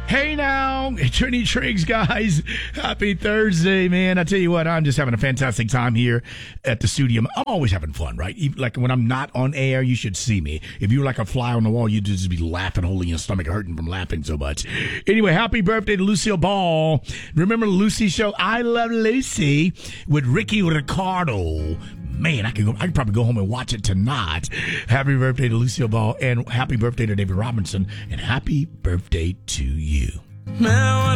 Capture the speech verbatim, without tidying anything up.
Hey now, Trini Triggs, guys. Happy Thursday, man. I tell you what, I'm just having a fantastic time here at the studio. I'm always having fun, right? Even, like when I'm not on air, you should see me. If you were like a fly on the wall, you'd just be laughing, holding your stomach hurting from laughing so much. Anyway, happy birthday to Lucille Ball. Remember Lucy's show, I Love Lucy, with Ricky Ricardo. Man, I can go, I can probably go home and watch it tonight. Happy birthday to Lucille Ball, and happy birthday to David Robinson, and happy birthday to you. Now